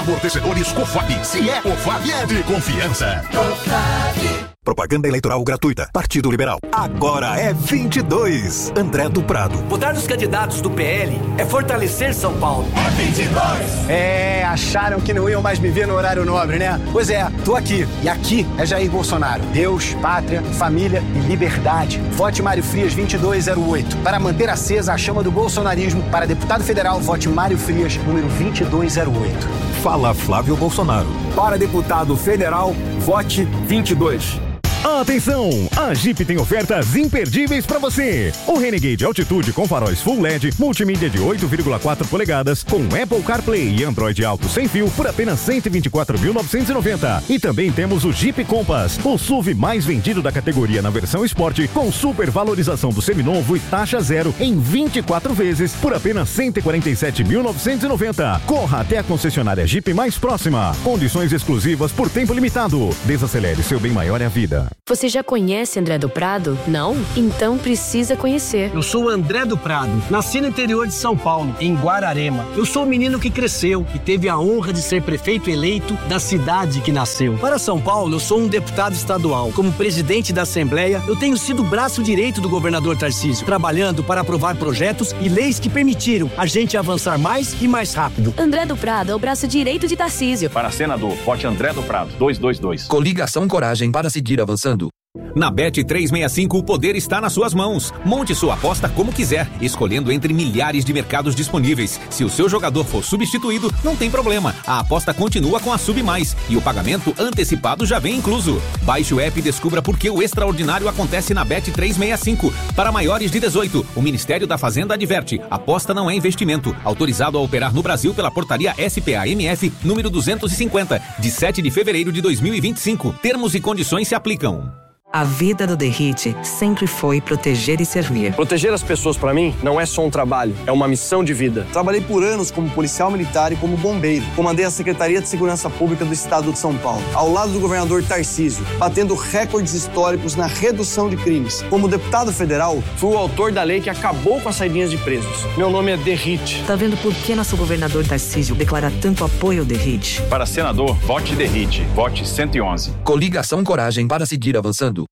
Amortecedores Cofap. Se é Cofap, é de confiança. Propaganda eleitoral gratuita. Partido Liberal. Agora é 22. André do Prado. Votar nos candidatos do PL é fortalecer São Paulo. É 22. Acharam que não iam mais me ver no horário nobre, né? Pois é, tô aqui. E aqui é Jair Bolsonaro. Deus, pátria, família e liberdade. Vote Mário Frias 2208. Para manter acesa a chama do bolsonarismo, para deputado federal, vote Mário Frias, número 2208. Fala Flávio Bolsonaro. Para deputado federal, vote 22. Atenção! A Jeep tem ofertas imperdíveis para você. O Renegade Altitude com faróis Full LED, multimídia de 8,4 polegadas, com Apple CarPlay e Android Auto sem fio por apenas R$124.990. E também temos o Jeep Compass, o SUV mais vendido da categoria na versão Sport, com super valorização do seminovo e taxa zero em 24 vezes por apenas R$147.990. Corra até a concessionária Jeep mais próxima. Condições exclusivas por tempo limitado. Desacelere, seu bem maior é a vida. Você já conhece André do Prado? Não? Então precisa conhecer. Eu sou o André do Prado. Nasci no interior de São Paulo, em Guararema. Eu sou o menino que cresceu e teve a honra de ser prefeito eleito da cidade que nasceu. Para São Paulo, eu sou um deputado estadual. Como presidente da Assembleia, eu tenho sido o braço direito do governador Tarcísio, trabalhando para aprovar projetos e leis que permitiram a gente avançar mais e mais rápido. André do Prado é o braço direito de Tarcísio. Para senador, vote André do Prado, 222. Coligação Coragem para seguir avançando. Na Bet365 o poder está nas suas mãos. Monte sua aposta como quiser, escolhendo entre milhares de mercados disponíveis. Se o seu jogador for substituído, não tem problema. A aposta continua com a Sub Mais e o pagamento antecipado já vem incluso. Baixe o app e descubra por que o extraordinário acontece na Bet365. Para maiores de 18, o Ministério da Fazenda adverte: aposta não é investimento. Autorizado a operar no Brasil pela portaria SPA-MF número 250, de 7 de fevereiro de 2025. Termos e condições se aplicam. A vida do Derrite sempre foi proteger e servir. Proteger as pessoas, para mim, não é só um trabalho, é uma missão de vida. Trabalhei por anos como policial militar e como bombeiro. Comandei a Secretaria de Segurança Pública do Estado de São Paulo, ao lado do governador Tarcísio, batendo recordes históricos na redução de crimes. Como deputado federal, fui o autor da lei que acabou com as saidinhas de presos. Meu nome é Derrite. Tá vendo por que nosso governador Tarcísio declara tanto apoio ao Derrite? Para senador, vote Derrite, vote 111. Coligação Coragem para seguir avançando.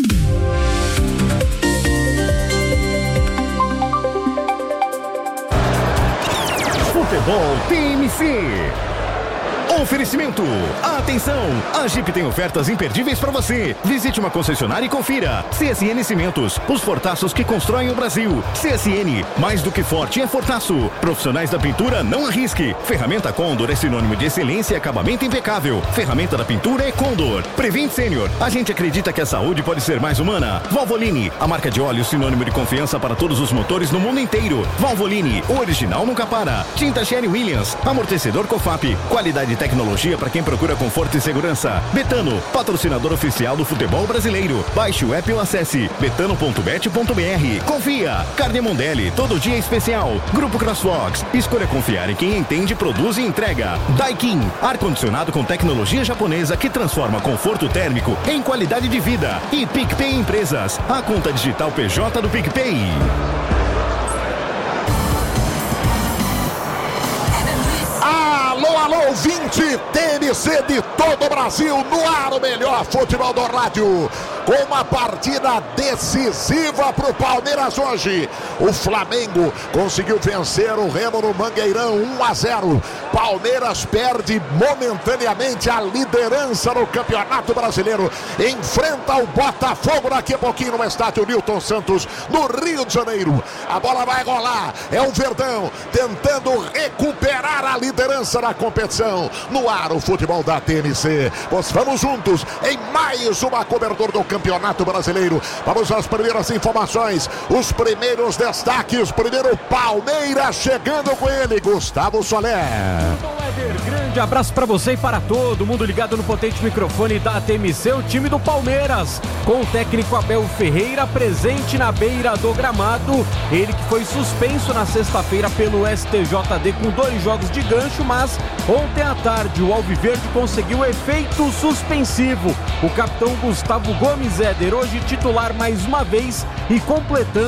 Futebol TMC. Oferecimento. Atenção! A Jeep tem ofertas imperdíveis para você. Visite uma concessionária e confira. CSN Cimentos, os fortaços que constroem o Brasil. CSN, mais do que forte é fortaço. Profissionais da pintura, não arrisque. Ferramenta Condor é sinônimo de excelência e acabamento impecável. Ferramenta da pintura é Condor. Prevent Senior, a gente acredita que a saúde pode ser mais humana. Valvoline, a marca de óleo sinônimo de confiança para todos os motores no mundo inteiro. Valvoline, o original nunca para. Tinta Sherry Williams, amortecedor Cofap, qualidade e tecnologia para quem procura conforto e segurança. Betano, patrocinador oficial do futebol brasileiro. Baixe o app ou acesse betano.bet.br. Confia. Carne Mondelli, todo dia especial. Grupo Crossfox, escolha confiar em quem entende, produz e entrega. Daikin, ar-condicionado com tecnologia japonesa que transforma conforto térmico em qualidade de vida. E PicPay Empresas, a conta digital PJ do PicPay. Alô, ouvinte, TMC de todo o Brasil, no ar o melhor futebol do rádio, com uma partida decisiva para o Palmeiras hoje. O Flamengo conseguiu vencer o Remo no Mangueirão 1-0. Palmeiras perde momentaneamente a liderança no Campeonato Brasileiro. Enfrenta o Botafogo daqui a pouquinho no estádio Newton Santos, no Rio de Janeiro. A bola vai rolar, é o Verdão tentando recuperar a liderança da competição. No ar o futebol da TNC. Nós vamos juntos em mais uma cobertura do Campeonato Brasileiro. Vamos às primeiras informações, os primeiros destaques. Primeiro, Palmeiras chegando com ele, Gustavo Soler. Grande abraço para você e para todo mundo ligado no potente microfone da TMC, o time do Palmeiras, com o técnico Abel Ferreira presente na beira do gramado. Ele que foi suspenso na sexta-feira pelo STJD com 2 jogos de gancho, mas ontem à tarde o Alviverde conseguiu efeito suspensivo. O capitão Gustavo Gomes Éder, hoje titular mais uma vez e completando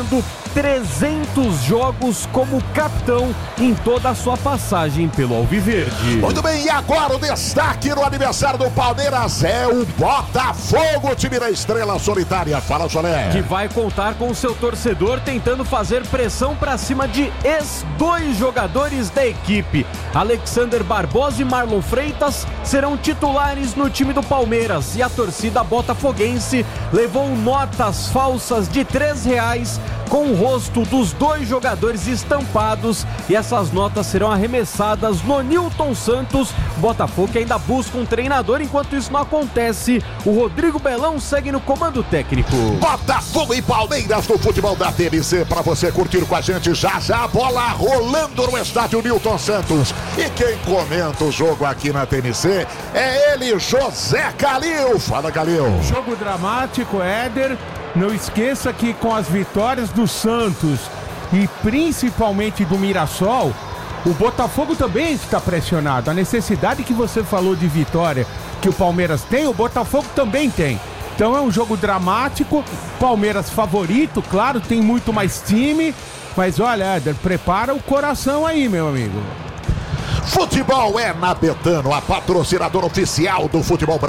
300 jogos como capitão em toda a sua passagem pelo Alviverde. Muito bem, e agora o destaque no aniversário do Palmeiras é o Botafogo, time da Estrela Solitária. Fala, Solé. Que vai contar com o seu torcedor tentando fazer pressão para cima de dois jogadores da equipe. Alexander Barbosa e Marlon Freitas serão titulares no time do Palmeiras e a torcida botafoguense levou notas falsas de R$3 com o rosto dos dois jogadores estampados e essas notas serão arremessadas no Nilton Santos. Botafogo que ainda busca um treinador, enquanto isso não acontece, o Rodrigo Belão segue no comando técnico. Botafogo e Palmeiras no futebol da TMC, para você curtir com a gente já a bola rolando no estádio Nilton Santos. E quem comenta o jogo aqui na TMC é ele, José Calil. Fala, Calil. Jogo dramático, Éder. Não esqueça que com as vitórias do Santos e principalmente do Mirassol, o Botafogo também está pressionado. A necessidade que você falou de vitória que o Palmeiras tem, o Botafogo também tem. Então é um jogo dramático, Palmeiras favorito, claro, tem muito mais time, mas olha, Éder, prepara o coração aí, meu amigo. Futebol é na Betano, a patrocinadora oficial do futebol brasileiro.